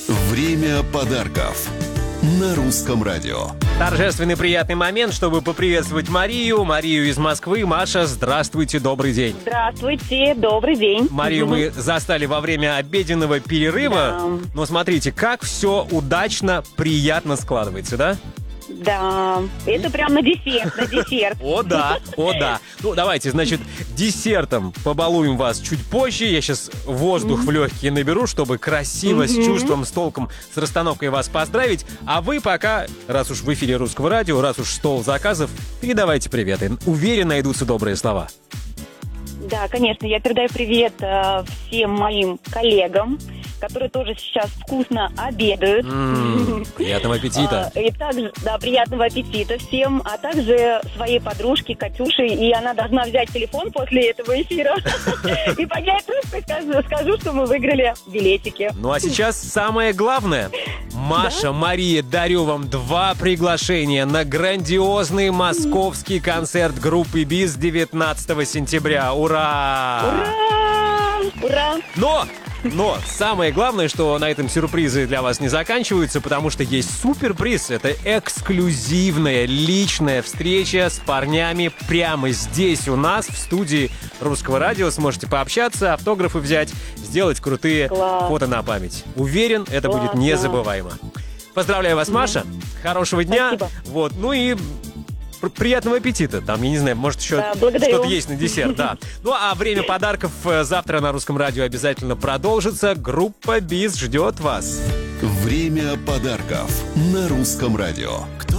Время подарков на Русском радио. Торжественный приятный момент, чтобы поприветствовать Марию. Марию из Москвы. Маша, здравствуйте, добрый день. Здравствуйте, добрый день. Марию мы застали во время обеденного перерыва. Да. Но смотрите, как все удачно, приятно складывается, да? Да, это прям на десерт. О да. Ну, давайте, значит, десертом побалуем вас чуть позже. Я сейчас воздух в легкие наберу, чтобы красиво, с чувством, с толком, с расстановкой вас поздравить. А вы пока, раз уж в эфире Русского радио, раз уж стол заказов, передавайте приветы. Уверен, найдутся добрые слова. Да, конечно, я передаю привет всем моим коллегам, которые тоже сейчас вкусно обедают. Приятного аппетита. И также, да, приятного аппетита всем, а также своей подружке Катюше, и она должна взять телефон после этого эфира и поднять трубку и скажу, что мы выиграли билетики. Ну а сейчас самое главное. Маша, Мария, дарю вам 2 приглашения на грандиозный московский концерт группы БИС 19 сентября. Ура! Ура! Но самое главное, что на этом сюрпризы для вас не заканчиваются, потому что есть суперприз. Это эксклюзивная личная встреча с парнями прямо здесь у нас, в студии Русского радио. Сможете пообщаться, автографы взять, сделать крутые фото на память. Уверен, это будет незабываемо. Поздравляю вас, Маша. Хорошего дня. Спасибо. Вот, ну и приятного аппетита. Там, я не знаю, может еще что-то есть на десерт, да. Ну, а время подарков завтра на Русском радио обязательно продолжится. Группа БИС ждет вас. Время подарков на Русском радио.